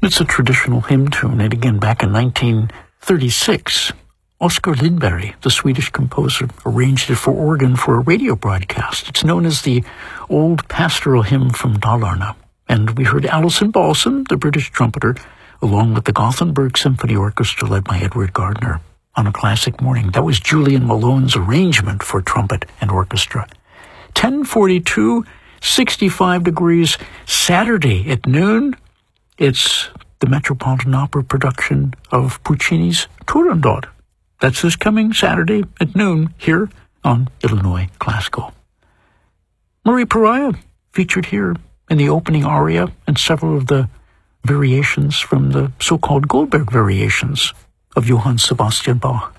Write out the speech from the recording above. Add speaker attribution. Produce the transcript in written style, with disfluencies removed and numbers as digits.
Speaker 1: It's a traditional hymn tune, and again back in 1936, Oskar Lindberg, the Swedish composer, arranged it for organ for a radio broadcast. It's known as the Old Pastoral Hymn from Dalarna. And we heard Alison Balsom, the British trumpeter, along with the Gothenburg Symphony Orchestra led by Edward Gardner on a classic morning. That was Julian Malone's arrangement for trumpet and orchestra. 10:42, 65 degrees, Saturday at noon. It's the Metropolitan Opera production of Puccini's Turandot. That's this coming Saturday at noon here on Illinois Classical. Marie Pariah featured here in the opening aria and several of the variations from the so-called Goldberg variations of Johann Sebastian Bach.